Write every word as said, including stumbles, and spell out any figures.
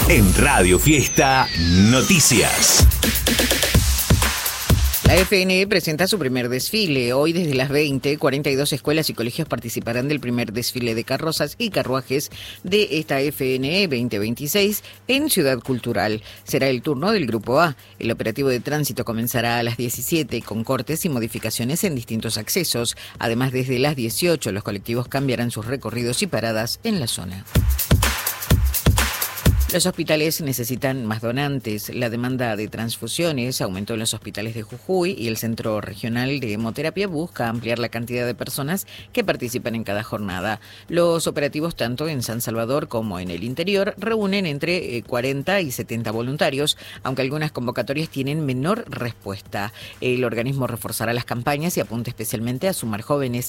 En Radio Fiesta Noticias. La F N E presenta su primer desfile. Hoy desde las veinte, cuarenta y dos escuelas y colegios participarán del primer desfile de carrozas y carruajes de esta F N E veinte veintiséis en Ciudad Cultural. Será el turno del Grupo A. El operativo de tránsito comenzará a las diecisiete con cortes y modificaciones en distintos accesos. Además, desde las dieciocho los colectivos cambiarán sus recorridos y paradas en la zona. Los hospitales necesitan más donantes. La demanda de transfusiones aumentó en los hospitales de Jujuy y el Centro Regional de Hemoterapia busca ampliar la cantidad de personas que participan en cada jornada. Los operativos, tanto en San Salvador como en el interior, reúnen entre cuarenta y setenta voluntarios, aunque algunas convocatorias tienen menor respuesta. El organismo reforzará las campañas y apunta especialmente a sumar jóvenes.